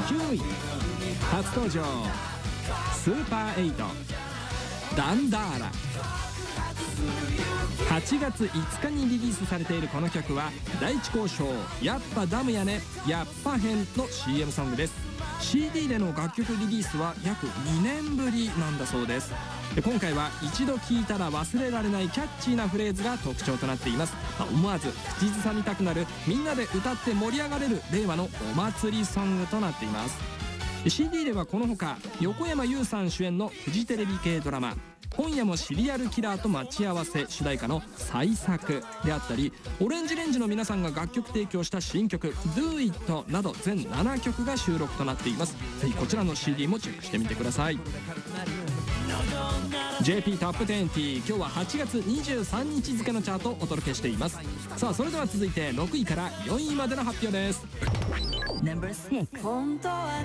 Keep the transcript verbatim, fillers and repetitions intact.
きゅうい初登場スーパーエイトダンダーラ。はちがついつかにリリースされているこの曲は第一交渉やっぱダムやねやっぱ編の シーエム ソングです。 シーディー での楽曲リリースは約にねんぶりなんだそうです。で今回は一度聴いたら忘れられないキャッチーなフレーズが特徴となっています。まあ思わず口ずさみたくなる、みんなで歌って盛り上がれる令和のお祭りソングとなっています。 シーディー ではこのほか横山裕さん主演のフジテレビ系ドラマ「今夜もシリアルキラーと待ち合わせ」主題歌の「再作」であったり、オレンジレンジの皆さんが楽曲提供した新曲「Do It」など全ななきょくが収録となっています。ぜひこちらの シーディー もチェックしてみてください。 ジェーピー トップにじゅう、今日ははちがつにじゅうさんにち付のチャートをお届けしています。さあそれでは続いてろくいからよんいまでの発表です。